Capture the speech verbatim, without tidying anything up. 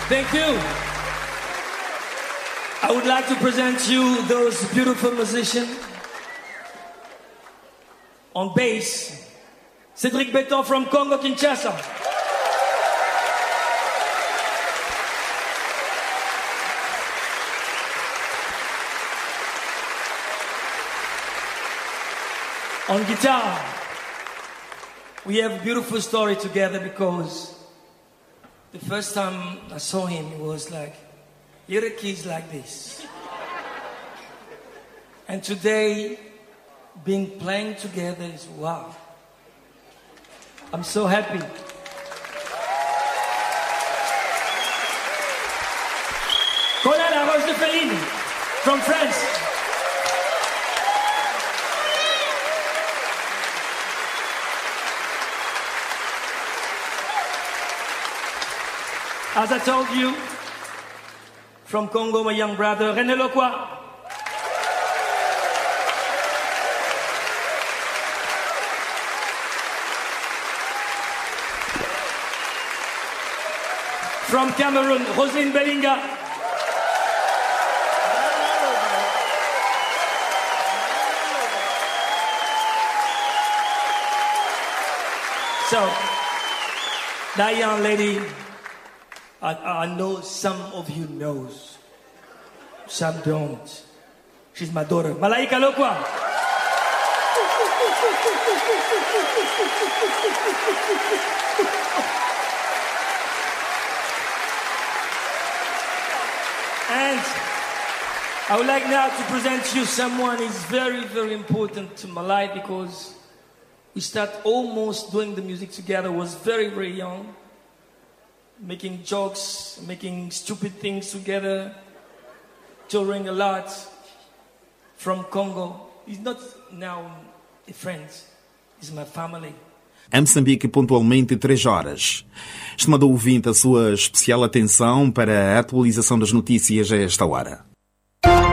Thank you. I would like to present you those beautiful musicians. On bass, Cédric Béton from Congo Kinshasa. On guitar, we have a beautiful story together because the first time I saw him, it was like, little kids like this. And today, being playing together is wow. I'm so happy. Colin Laroche de Fellini from France. As I told you, from Congo, my young brother, René Lokwa. From Cameroon, Roselyne Bellinga. So, that young lady, I, I know some of you knows, some don't. She's my daughter, Malaika Lokwa. And I would like now to present you someone who is very, very important to my life because we start almost doing the music together, was very, very young, making jokes, making stupid things together, touring a lot from Congo. He's not now a friend, he's my family. Em Moçambique, pontualmente três horas. Estimado ouvinte, a sua especial atenção para a atualização das notícias a esta hora.